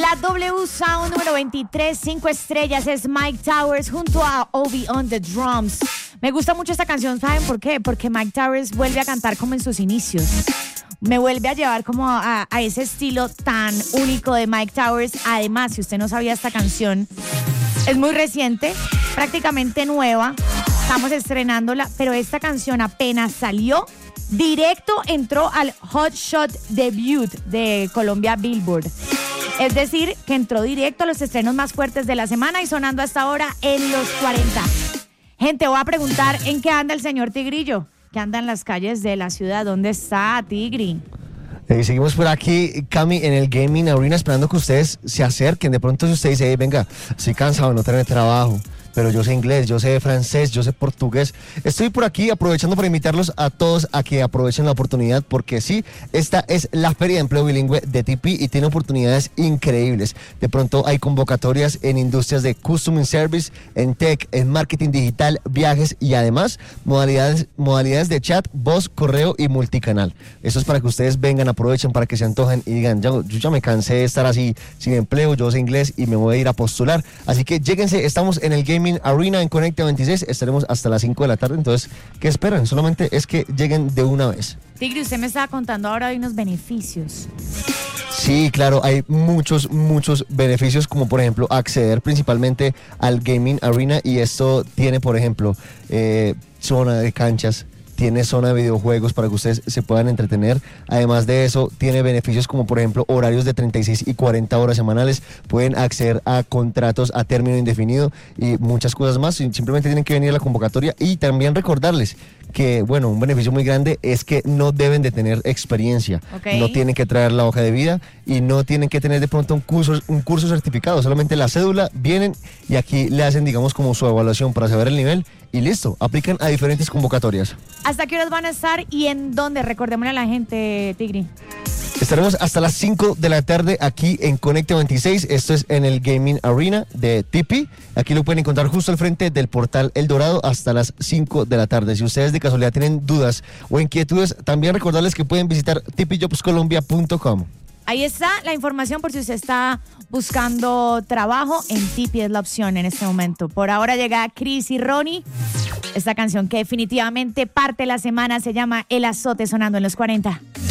La W Sound número 23, 5 estrellas, es Mike Towers junto a Obi on the drums. Me gusta mucho esta canción, ¿saben por qué? Porque Mike Towers vuelve a cantar como en sus inicios. Me vuelve a llevar como a ese estilo tan único de Mike Towers. Además, si usted no sabía, esta canción es muy reciente, prácticamente nueva. Estamos estrenándola, pero esta canción apenas salió, directo entró al Hot Shot Debut de Colombia Billboard. Es decir, que entró directo a los estrenos más fuertes de la semana y sonando hasta ahora en los 40. Gente, voy a preguntar en qué anda el señor Tigrillo, que anda en las calles de la ciudad. ¿Dónde está, Tigri? Seguimos por aquí, Cami, en el Gaming Arena, esperando que ustedes se acerquen. De pronto si usted dice, hey, venga, estoy cansado de no tener trabajo, pero yo sé inglés, yo sé francés, yo sé portugués. Estoy por aquí aprovechando para invitarlos a todos a que aprovechen la oportunidad, porque sí, esta es la Feria de Empleo Bilingüe de TP y tiene oportunidades increíbles. De pronto hay convocatorias en industrias de Customer Service, en Tech, en Marketing Digital, viajes y además modalidades de chat, voz, correo y multicanal. Eso es para que ustedes vengan, aprovechen, para que se antojen y digan, yo ya me cansé de estar así sin empleo, yo sé inglés y me voy a ir a postular. Así que lléguense, estamos en el Gaming Arena en Conecta 26, estaremos hasta las 5 de la tarde, entonces, ¿qué esperan? Solamente es que lleguen de una vez. Tigri, usted me estaba contando ahora de unos beneficios. Sí, claro, hay muchos beneficios, como por ejemplo acceder principalmente al Gaming Arena, y esto tiene, por ejemplo, zona de canchas, tiene zona de videojuegos para que ustedes se puedan entretener. Además de eso, tiene beneficios como por ejemplo horarios de 36 y 40 horas semanales. Pueden acceder a contratos a término indefinido y muchas cosas más. Simplemente tienen que venir a la convocatoria, y también recordarles que, bueno, un beneficio muy grande es que no deben de tener experiencia. Okay. No tienen que traer la hoja de vida y no tienen que tener de pronto un curso certificado. Solamente la cédula, vienen y aquí le hacen, digamos, como su evaluación para saber el nivel y listo, aplican a diferentes convocatorias. ¿Hasta qué horas van a estar y en dónde? Recordémosle a la gente, Tigri. Estaremos hasta las 5 de la tarde aquí en Conecta 26. Esto es en el Gaming Arena de TP. Aquí lo pueden encontrar justo al frente del portal El Dorado hasta las 5 de la tarde. Si ustedes de casualidad tienen dudas o inquietudes, también recordarles que pueden visitar tpjobscolombia.com. Ahí está la información por si usted está buscando trabajo. En Tipi es la opción en este momento. Por ahora llega Chris y Ronnie. Esta canción que definitivamente parte la semana se llama El Azote, sonando en los 40.